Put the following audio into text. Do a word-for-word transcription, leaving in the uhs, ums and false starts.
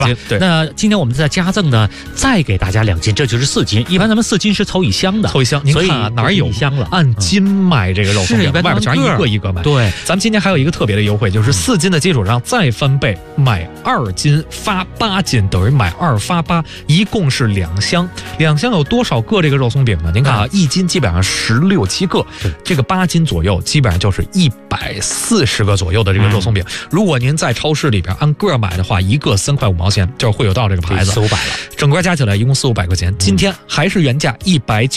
对， 那今天我们再加赠呢，再给大家两斤，这就是四斤。一般咱们四斤是凑一箱的， 凑一箱。您看啊，哪儿有一箱了？ 按斤卖这个肉松饼，外边全是一个一个卖。 对， 咱们今天还有一个特别的优惠，就是四斤的基础上再翻倍，买二斤发八斤，等于买二发八，一共是两箱。两箱有多少个这个肉松饼呢？您看啊，一斤基本上十六七个，这个八斤左右，基本上就是一百四十个左右的这个肉松饼。如果您在超市里边按个买的话，一个三块五毛钱，就是会有到这个牌子， 四五百了， 整个加起来一共四五百块钱。今天还是原价一百九。